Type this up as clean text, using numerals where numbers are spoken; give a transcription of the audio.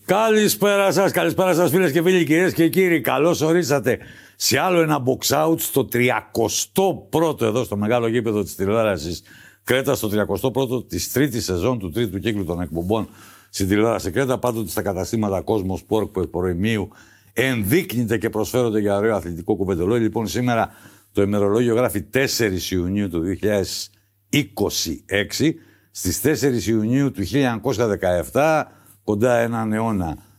Καλησπέρα σας φίλες και φίλοι, κυρίες και κύριοι. Καλώς ορίσατε σε άλλο ένα box out στο 31ο εδώ στο μεγάλο γήπεδο της τηλεόρασης Κρέτα, στο 31ο της τρίτης σεζόν του τρίτου κύκλου των εκπομπών στην τηλεόραση Κρέτα. Πάντοτε στα καταστήματα Cosmos Sport που προημίου ενδείκνυται και προσφέρονται για ωραίο αθλητικό κουβεντολόγιο. Λοιπόν, σήμερα το ημερολόγιο γράφει 4 Ιουνίου του 2026. Στις 4 Ιουνίου του 1917, κοντά έναν αιώνα